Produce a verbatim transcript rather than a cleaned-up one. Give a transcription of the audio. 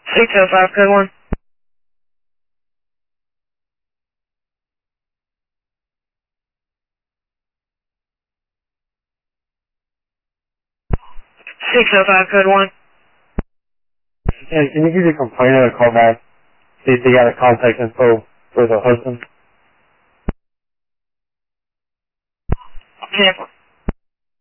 six oh five, code one. six oh five, code one. Yeah, can you give the complainant a call back? See if they got a contact info for the husband. ten